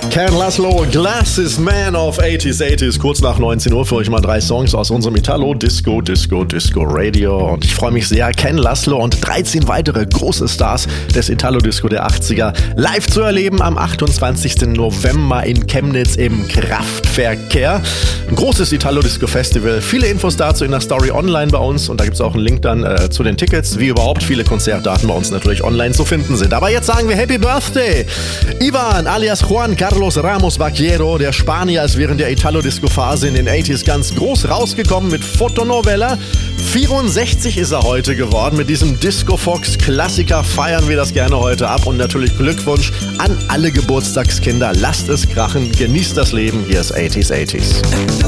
Ken Laszlo, Glasses Man of 80s, kurz nach 19 Uhr für euch mal 3 Songs aus unserem Italo Disco Radio. Und ich freue mich sehr, Ken Laszlo und 13 weitere große Stars des Italo Disco der 80er live zu erleben am 28. November in Chemnitz im Kraftverkehr. Ein großes Italo Disco Festival. Viele Infos dazu in der Story online bei uns und da gibt es auch einen Link dann zu den Tickets, wie überhaupt viele Konzertdaten bei uns natürlich online zu finden sind. Aber jetzt sagen wir Happy Birthday! Ivan alias Juan Carlos Ramos Vaquero, der Spanier, ist während der Italo-Disco-Phase in den 80s ganz groß rausgekommen mit Fotonovella. 64 ist er heute geworden. Mit diesem Disco-Fox-Klassiker feiern wir das gerne heute ab. Und natürlich Glückwunsch an alle Geburtstagskinder. Lasst es krachen, genießt das Leben. Hier ist 80s.